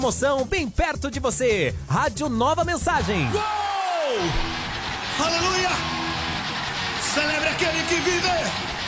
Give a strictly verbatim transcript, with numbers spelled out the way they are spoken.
Promoção bem perto de você. Rádio Nova Mensagem. Uou! Aleluia! Celebre aquele que vive.